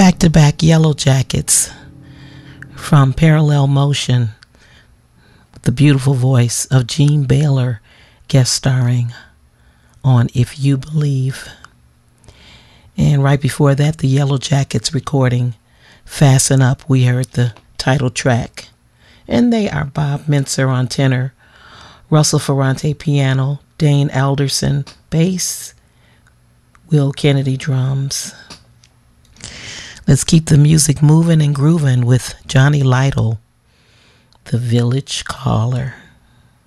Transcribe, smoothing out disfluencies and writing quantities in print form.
back-to-back Yellow Jackets from Parallel Motion, the beautiful voice of Gene Baylor guest starring on If You Believe. And right before that, the Yellow Jackets recording Fasten Up. We heard the title track. And they are Bob Mintzer on tenor, Russell Ferrante piano, Dane Alderson bass, Will Kennedy drums. Let's keep the music moving and grooving with Johnny Lytle, The Village Caller.